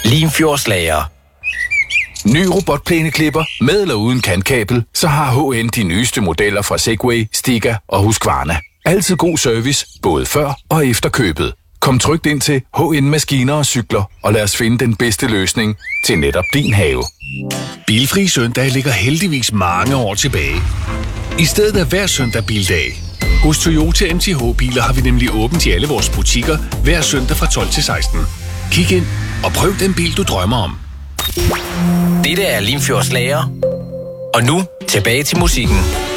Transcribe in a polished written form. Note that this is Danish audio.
Limfjordslager. Ny robotplæneklipper med eller uden kantkabel, så har HN de nyeste modeller fra Segway, Stiga og Husqvarna. Altid god service, både før og efter købet. Kom trygt ind til HN Maskiner og Cykler, og lad os finde den bedste løsning til netop din have. Bilfri søndag ligger heldigvis mange år tilbage. I stedet er hver søndag bildag. Hos Toyota MTH-biler har vi nemlig åbent i alle vores butikker hver søndag fra 12 til 16. Kig ind og prøv den bil, du drømmer om. Dette er Limfjordslager. Og nu tilbage til musikken.